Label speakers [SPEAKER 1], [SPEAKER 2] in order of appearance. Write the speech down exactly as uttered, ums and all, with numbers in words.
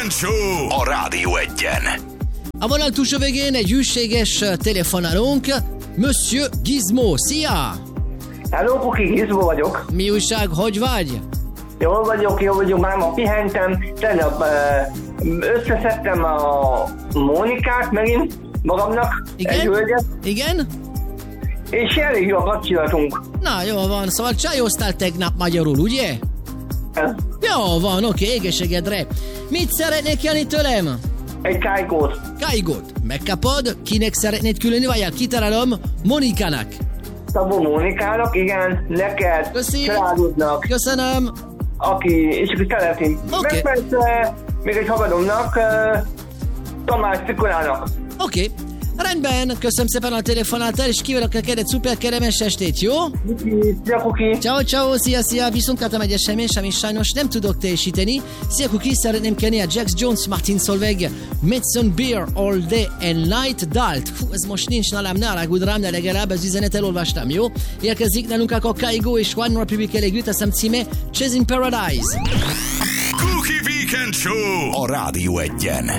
[SPEAKER 1] Show a Rádió Egyen.
[SPEAKER 2] A vonal túlsó végén egy hűséges telefonálónk, Monsieur Gizmo. Szia!
[SPEAKER 3] Hello, Kuki, Gizmo vagyok.
[SPEAKER 2] Mi újság, hogy vagy?
[SPEAKER 3] Jól vagyok, jól vagyok, már ma pihentem, tegnap összeszedtem a Mónikát megint magamnak,
[SPEAKER 2] Igen?
[SPEAKER 3] egy hölgyet,
[SPEAKER 2] Igen?
[SPEAKER 3] és elég jó a kapcsolatunk.
[SPEAKER 2] Na, jól van, szóval csajoztál tegnap magyarul, ugye?
[SPEAKER 3] Ez
[SPEAKER 2] Jó van, oké, égességedre. Mit szeretnék kérni tőlem?
[SPEAKER 3] egy kájkót.
[SPEAKER 2] Kájgót. Megkapod? Kinek szeretnéd különni, vagy kitalálom? Monikának.
[SPEAKER 3] Szabó Mónikának, igen, neked,
[SPEAKER 2] Köszi.
[SPEAKER 3] családodnak,
[SPEAKER 2] Köszönöm.
[SPEAKER 3] aki, és akkor szeretném.
[SPEAKER 2] Oké.
[SPEAKER 3] Meg persze még egy hallgatomnak, uh, Tamás Cikolának.
[SPEAKER 2] Oké. Rendben, köszönöm szépen a telefonáltál, és kívánok neked egy szuper keremes estét, jó?
[SPEAKER 3] Szia, Kuki.
[SPEAKER 2] Ciao, ciao, szia, szia, viszont kaptam egy es em es, amit sajnos nem tudok teljesíteni. Szia, Kuki, szeretném kérni a Jax Jones, Martin Solveig, Medicine Beer, All Day and Night dalt. Fú, ez most nincs nálam, ne haragudj rám, de legalább az üzenet elolvastam, jó? Érkezik nálunk a Kaigo és One Republic elég azt hiszem címe Chasing Paradise.
[SPEAKER 1] Cookie Weekend Show a Rádió Egyen.